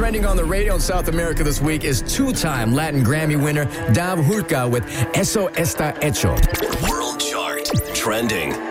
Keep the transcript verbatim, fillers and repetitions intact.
trending on the radio in South America this week is two-time Latin Grammy winner Dav Hurka with Eso Está Hecho. World Chart. Trending.